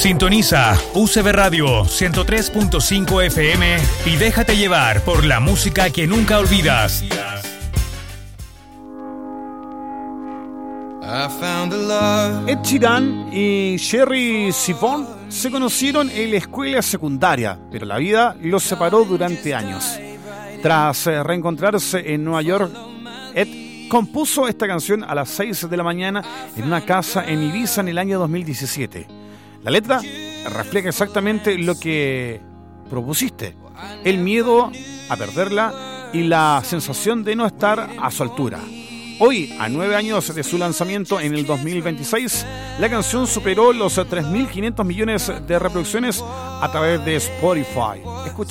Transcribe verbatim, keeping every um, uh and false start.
Sintoniza U C B Radio ciento tres punto cinco F M y déjate llevar por la música que nunca olvidas. Ed Sheeran y Sherry Sifon se conocieron en la escuela secundaria, pero la vida los separó durante años. Tras reencontrarse en Nueva York, Ed compuso esta canción a las seis de la mañana en una casa en Ibiza en el año dos mil diecisiete. La letra refleja exactamente lo que propusiste: el miedo a perderla y la sensación de no estar a su altura. Hoy, a nueve años de su lanzamiento en el dos mil veintiséis, la canción superó los tres mil quinientos millones de reproducciones a través de Spotify. Escucha.